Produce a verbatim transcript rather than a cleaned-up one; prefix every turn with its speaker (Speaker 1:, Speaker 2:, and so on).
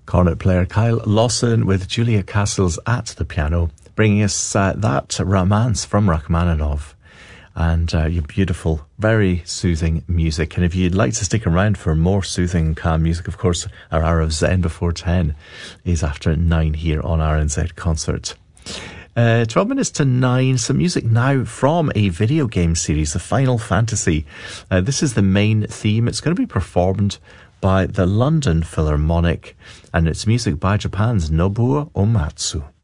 Speaker 1: Cornet player Kyle Lawson with Julia Castles at the piano, bringing us uh, that romance from Rachmaninoff. And uh, your beautiful, very soothing music. And if you'd like to stick around for more soothing, calm music, of course, our hour of Zen before ten is after nine here on R N Z Concert. Uh, twelve minutes to nine, some music now from a video game series, the Final Fantasy. Uh, this is the main theme. It's going to be performed by the London Philharmonic, and it's music by Japan's Nobuo Uematsu.